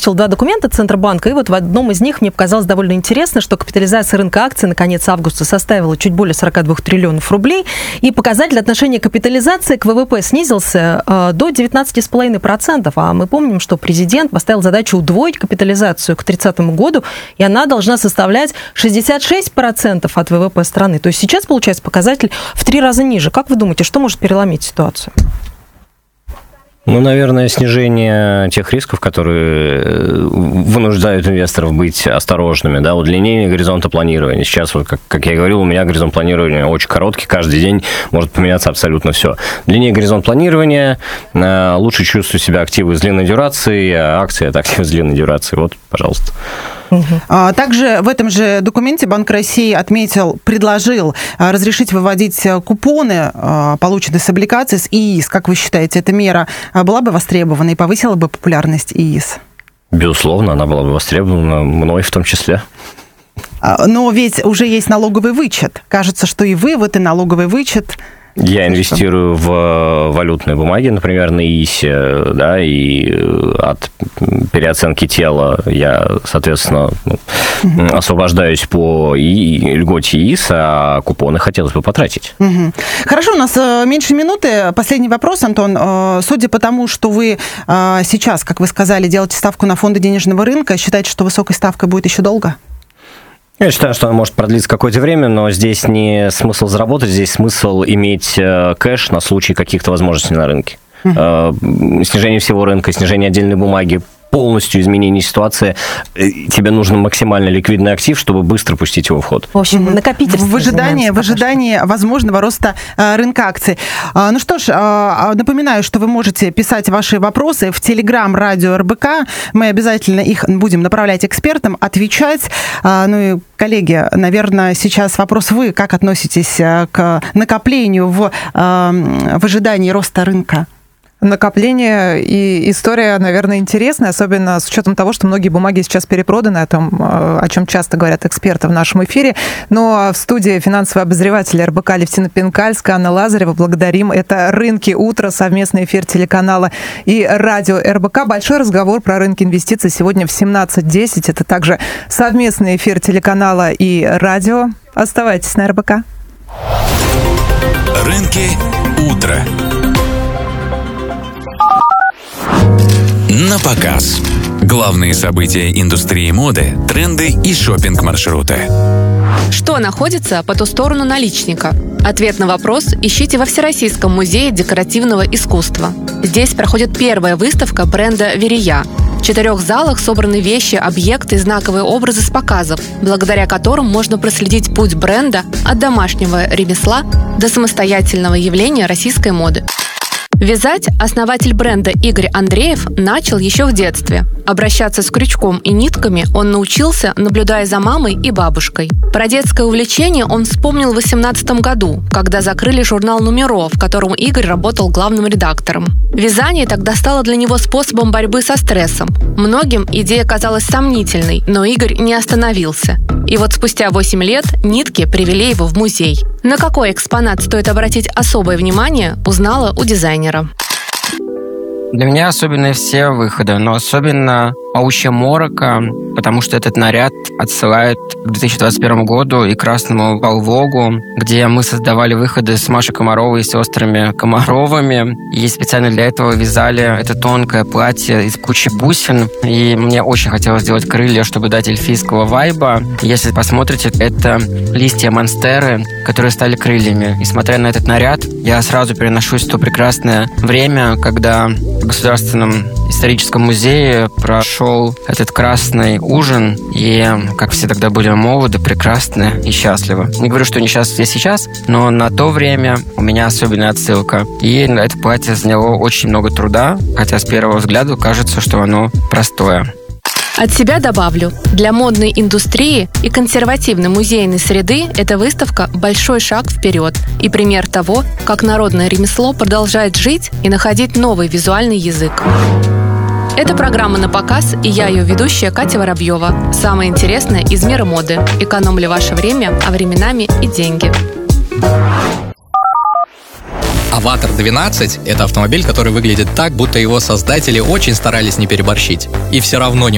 изучил 2 документа Центробанка, и вот в одном из них мне показалось довольно интересно, что капитализация рынка акций на конец августа составила чуть более 42 триллионов рублей, и показатель отношения капитализации к ВВП снизился до 19,5%. А мы помним, что президент поставил задачу удвоить капитализацию к 30 году, и она должна составлять 66% от ВВП страны. То есть сейчас, получается, показатель в 3 раза ниже. Как вы думаете, что может переломить ситуацию? Ну, наверное, снижение тех рисков, которые вынуждают инвесторов быть осторожными, да, удлинение горизонта планирования. Сейчас, вот, как я говорил, у меня горизонт планирования очень короткий, каждый день может поменяться абсолютно все. Длиннее горизонт планирования, лучше чувствую себя активы с длинной дюрацией, а акции – это активы с длинной дюрацией. Вот, пожалуйста. Также в этом же документе Банк России предложил разрешить выводить купоны, полученные с облигаций, с ИИС. Как вы считаете, эта мера была бы востребована и повысила бы популярность ИИС? Безусловно, она была бы востребована мной в том числе. Но ведь уже есть налоговый вычет. Кажется, что и вывод, и налоговый вычет. Я инвестирую в валютные бумаги, например, на ИИСе, да, и от переоценки тела я, соответственно, освобождаюсь по льготе ИИС, а купоны хотелось бы потратить. Хорошо, у нас меньше минуты. Последний вопрос, Антон. Судя по тому, что вы сейчас, как вы сказали, делаете ставку на фонды денежного рынка, считаете, что высокой ставкой будет еще долго? Я считаю, что она может продлиться какое-то время, но здесь не смысл заработать, здесь смысл иметь кэш на случай каких-то возможностей на рынке. Снижение всего рынка, снижение отдельной бумаги, полностью изменение ситуации, тебе нужен максимально ликвидный актив, чтобы быстро пустить его в ход. В общем, накопительство. В ожидании возможного роста рынка акций. Ну что ж, напоминаю, что вы можете писать ваши вопросы в Telegram радио РБК. Мы обязательно их будем направлять экспертам, отвечать. Ну и, коллеги, наверное, сейчас вопрос вы. Как относитесь к накоплению в ожидании роста рынка? Накопление и история, наверное, интересная, особенно с учетом того, что многие бумаги сейчас перепроданы, о чем часто говорят эксперты в нашем эфире. Но в студии финансовый обозреватель РБК Алевтина Пинкальская, Анна Лазарева. Благодарим. Это «Рынки утра», совместный эфир телеканала и радио РБК. Большой разговор про рынки инвестиций сегодня в 17:10. Это также совместный эфир телеканала и радио. Оставайтесь на РБК. «Рынки утра». На показ. Главные события индустрии моды, тренды и шопинг-маршруты. Что находится по ту сторону наличника? Ответ на вопрос ищите во Всероссийском музее декоративного искусства. Здесь проходит первая выставка бренда «Верия». В 4 залах собраны вещи, объекты и знаковые образы с показов, благодаря которым можно проследить путь бренда от домашнего ремесла до самостоятельного явления российской моды. Вязать основатель бренда Игорь Андреев начал еще в детстве. Обращаться с крючком и нитками он научился, наблюдая за мамой и бабушкой. Про детское увлечение он вспомнил в 2018 году, когда закрыли журнал «Нумеро», в котором Игорь работал главным редактором. Вязание тогда стало для него способом борьбы со стрессом. Многим идея казалась сомнительной, но Игорь не остановился. И вот спустя 8 лет нитки привели его в музей. На какой экспонат стоит обратить особое внимание, узнала у дизайнера. Для меня особенные все выходы, но особенно «Паучья морока», потому что этот наряд отсылает к 2021 году и «Красному полвогу», где мы создавали выходы с Машей Комаровой и сестрами Комаровыми. И специально для этого вязали это тонкое платье из кучи бусин. И мне очень хотелось сделать крылья, чтобы дать эльфийского вайба. Если посмотрите, это листья монстеры, которые стали крыльями. И смотря на этот наряд, я сразу переношусь в то прекрасное время, когда в Государственном историческом музее прошел этот красный ужин, и как все тогда были молоды, прекрасны и счастливы. Не говорю, что несчастливы сейчас, но на то время у меня особенная отсылка. И это платье заняло очень много труда, хотя с первого взгляда кажется, что оно простое. От себя добавлю, для модной индустрии и консервативной музейной среды эта выставка – большой шаг вперед и пример того, как народное ремесло продолжает жить и находить новый визуальный язык. Это программа «На показ», и я ее ведущая Катя Воробьева. Самое интересное из мира моды. Экономлю ваше время, а временами и деньги. Аватар 12 – это автомобиль, который выглядит так, будто его создатели очень старались не переборщить. И все равно не